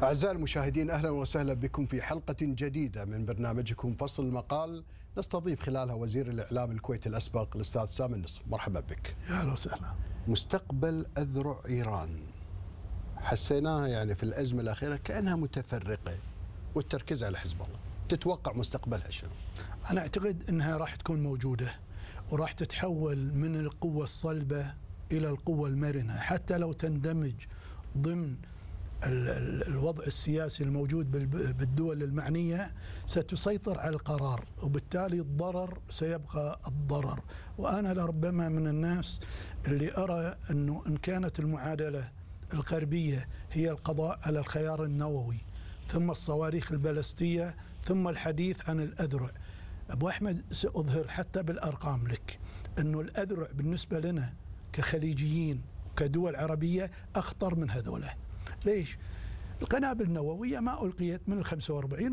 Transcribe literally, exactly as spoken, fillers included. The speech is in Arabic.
أعزائي المشاهدين، أهلا وسهلا بكم في حلقة جديدة من برنامجكم فصل المقال، نستضيف خلالها وزير الإعلام الكويتي الأسبق الأستاذ سامي النصر. مرحبا بك. يا أهلا وسهلا. مستقبل أذرع إيران حسيناها يعني في الأزمة الأخيرة كأنها متفرقة والتركيز على حزب الله، تتوقع مستقبلها شنو؟ أنا أعتقد أنها راح تكون موجودة وراح تتحول من القوة الصلبة إلى القوة المرنة، حتى لو تندمج ضمن الوضع السياسي الموجود بالدول المعنية ستسيطر على القرار، وبالتالي الضرر سيبقى الضرر. وأنا لربما من الناس اللي أرى أنه إن كانت المعادلة الغربية هي القضاء على الخيار النووي ثم الصواريخ البالستية ثم الحديث عن الأذرع، أبو أحمد سأظهر حتى بالأرقام لك أنه الأذرع بالنسبة لنا كخليجيين وكدول عربية أخطر من هذولا. ليش؟ القنابل النووية ما ألقيت من الخمسة وأربعين